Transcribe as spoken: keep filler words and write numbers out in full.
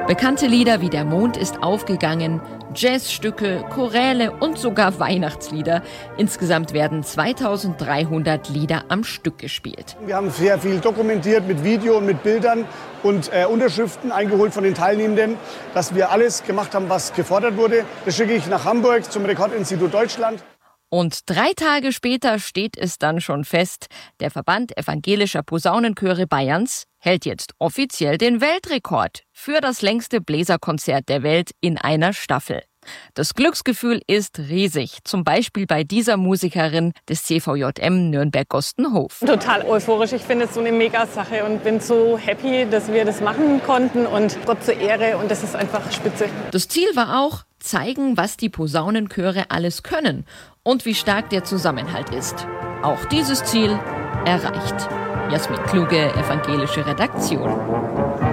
Bekannte Lieder wie Der Mond ist aufgegangen, Jazzstücke, Choräle und sogar Weihnachtslieder. Insgesamt werden zweitausenddreihundert Lieder am Stück gespielt. Wir haben sehr viel dokumentiert mit Video und mit Bildern und äh, Unterschriften eingeholt von den Teilnehmenden, dass wir alles gemacht haben, was gefordert wurde. Das schicke ich nach Hamburg zum Rekordinstitut Deutschland. Und drei Tage später steht es dann schon fest, der Verband evangelischer Posaunenchöre Bayerns hält jetzt offiziell den Weltrekord für das längste Bläserkonzert der Welt in einer Staffel. Das Glücksgefühl ist riesig, zum Beispiel bei dieser Musikerin des C V J M Nürnberg-Gostenhof. Total euphorisch, ich finde es so eine Mega-Sache und bin so happy, dass wir das machen konnten und Gott zur Ehre und das ist einfach spitze. Das Ziel war auch, zeigen, was die Posaunenchöre alles können und wie stark der Zusammenhalt ist. Auch dieses Ziel erreicht. Jasmin Kluge, evangelische Redaktion.